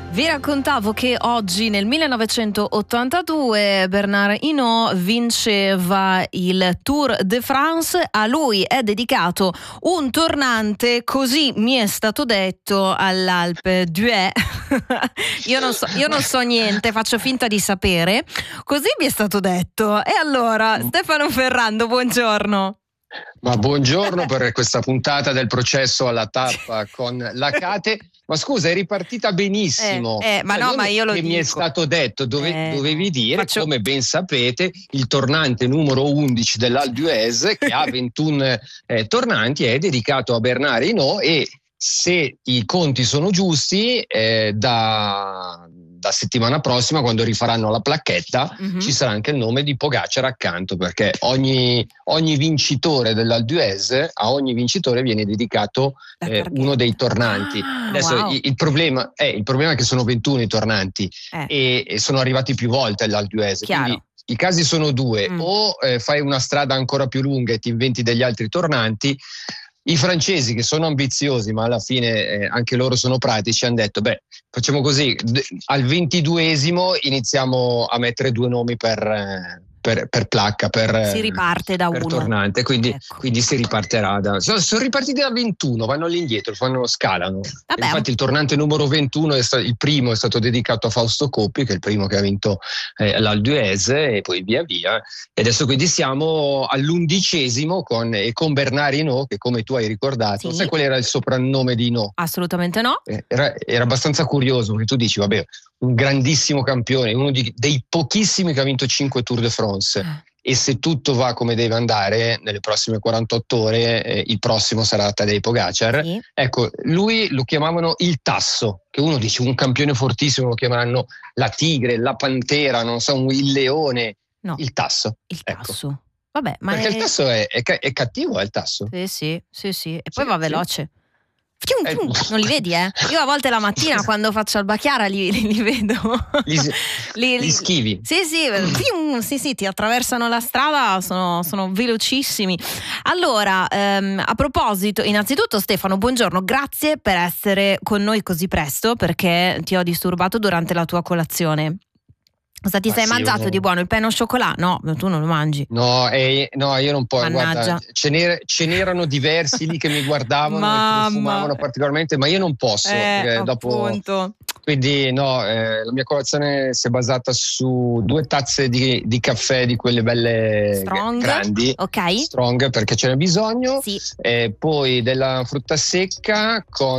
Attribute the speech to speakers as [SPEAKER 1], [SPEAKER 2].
[SPEAKER 1] Vi raccontavo che oggi nel 1982 Bernard Hinault vinceva il Tour de France. A lui è dedicato un tornante, così mi è stato detto, all'Alpe d'Huez. Io non so niente, faccio finta di sapere. Così mi è stato detto. E allora, Stefano Ferrando, buongiorno.
[SPEAKER 2] Ma buongiorno per questa puntata del processo alla tappa con l'Acate. Ma scusa, è ripartita benissimo.
[SPEAKER 1] Ma no, ma io lo dico.
[SPEAKER 2] Mi è stato detto, dovevi dire, come ben sapete, il tornante numero 11 dell'Alpe d'Huez, che ha 21 tornanti, è dedicato a Bernard Hinault, e se i conti sono giusti, da settimana prossima, quando rifaranno la placchetta, ci sarà anche il nome di Pogacar accanto, perché ogni vincitore dell'Alpe d'Huez, a ogni vincitore viene dedicato uno dei tornanti. Adesso wow. il problema è che sono 21 i tornanti e sono arrivati più volte all'Alpe d'Huez. Quindi i casi sono due: o fai una strada ancora più lunga e ti inventi degli altri tornanti. I francesi, che sono ambiziosi ma alla fine anche loro sono pratici, hanno detto facciamo così, al 22esimo iniziamo a mettere due nomi per placca, si riparte da per uno tornante, quindi si riparterà sono ripartiti da 21, vanno all'indietro, scalano. Infatti il tornante numero 21 il primo è stato dedicato a Fausto Coppi, che è il primo che ha vinto l'Alpe d'Huez, e poi via via, e adesso quindi siamo all'11esimo con Bernard Hinault, che come tu hai ricordato, sai qual era il soprannome di Hinault?
[SPEAKER 1] Assolutamente no.
[SPEAKER 2] Era abbastanza curioso, perché tu dici un grandissimo campione, uno dei pochissimi che ha vinto 5 Tour de France, e se tutto va come deve andare nelle prossime 48 ore il prossimo sarà Tadej Pogacar. Ecco, lui lo chiamavano il Tasso, che uno dice un campione fortissimo, lo chiameranno la tigre, la pantera, non so, il leone. No, il Tasso.
[SPEAKER 1] Il Tasso. Vabbè, ma
[SPEAKER 2] perché il Tasso è cattivo, è il Tasso.
[SPEAKER 1] Sì. E poi va veloce. Non li vedi, Io a volte la mattina quando faccio Albacchiara li vedo.
[SPEAKER 2] Li schivi?
[SPEAKER 1] Sì, ti attraversano la strada, sono velocissimi. Allora, a proposito, innanzitutto Stefano, buongiorno, grazie per essere con noi così presto, perché ti ho disturbato durante la tua colazione. Cosa ti sei mangiato di buono? Il pain au chocolat? No, tu non lo mangi.
[SPEAKER 2] No, io non posso. Guarda, ce n'erano diversi lì che mi guardavano e fumavano particolarmente, ma io non posso. Dopo, quindi la mia colazione si è basata su 2 tazze di caffè, di quelle belle grandi, strong, perché ce n'è bisogno, e poi della frutta secca con